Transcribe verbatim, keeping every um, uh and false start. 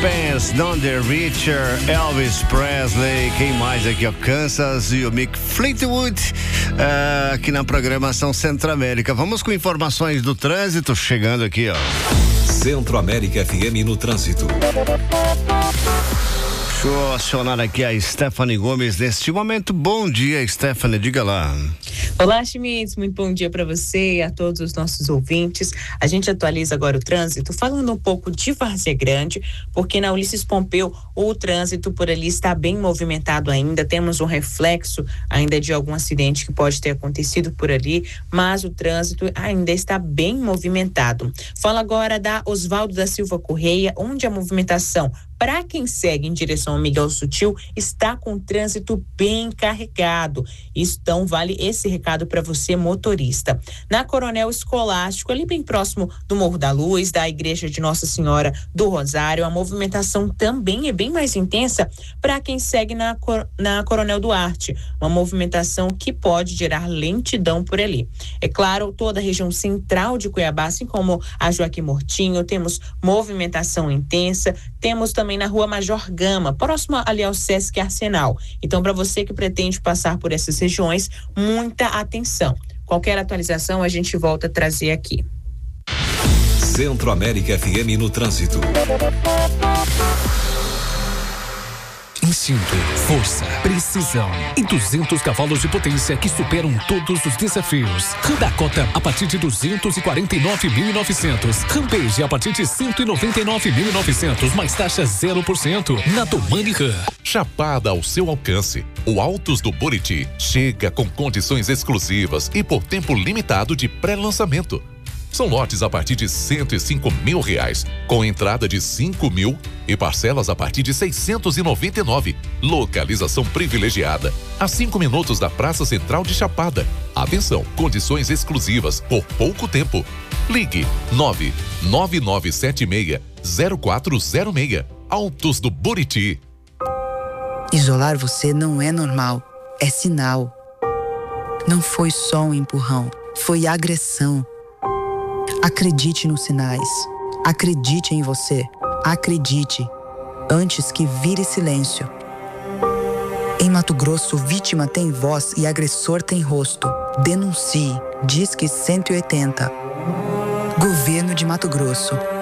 Depends on the Richer, Elvis Presley, quem mais aqui, ó, Kansas e o Mick Fleetwood, uh, aqui na programação Centro-América. Vamos com informações do trânsito, chegando aqui, ó. Centro-América F M no trânsito. Deixa eu acionar aqui a Stephanie Gomes neste momento. Bom dia, Stephanie, diga lá. Olá, Schmitz, muito bom dia para você e a todos os nossos ouvintes. A gente atualiza agora o trânsito, falando um pouco de Várzea Grande, porque na Ulisses Pompeu o trânsito por ali está bem movimentado ainda. Temos um reflexo ainda de algum acidente que pode ter acontecido por ali, mas o trânsito ainda está bem movimentado. Fala agora da Oswaldo da Silva Correia, onde a movimentação para quem segue em direção ao Miguel Sutil está com o trânsito bem carregado. Então vale esse recado para você, motorista. Na Coronel Escolástico, ali bem próximo do Morro da Luz, da Igreja de Nossa Senhora do Rosário, a movimentação também é bem mais intensa para quem segue na, na Coronel Duarte, uma movimentação que pode gerar lentidão por ali. É claro, toda a região central de Cuiabá, assim como a Joaquim Mortinho, temos movimentação intensa, temos também na Rua Major Gama, próxima ali ao Sesc Arsenal. Então, para você que pretende passar por essas regiões, muita atenção. Qualquer atualização a gente volta a trazer aqui. Centro-América F M no trânsito. Instinto, força, precisão e duzentos cavalos de potência que superam todos os desafios. Dakota a partir de duzentos e quarenta e nove mil e novecentos. Rampage a partir de cento e noventa e nove mil e novecentos, mais taxa zero por cento. Na Domani Ram. Chapada ao seu alcance. O Autos do Buriti chega com condições exclusivas e por tempo limitado de pré-lançamento. São lotes a partir de cento e cinco mil reais, com entrada de cinco mil e parcelas a partir de seiscentos e noventa e nove. Localização privilegiada, a cinco minutos da Praça Central de Chapada. Atenção, condições exclusivas por pouco tempo. Ligue nove nove nove sete seis zero quatro zero seis. Autos do Buriti. Isolar você não é normal, é sinal. Não foi só um empurrão, foi agressão. Acredite nos sinais. Acredite em você. Acredite, antes que vire silêncio. Em Mato Grosso, vítima tem voz e agressor tem rosto. Denuncie. Disque cento e oitenta. Governo de Mato Grosso.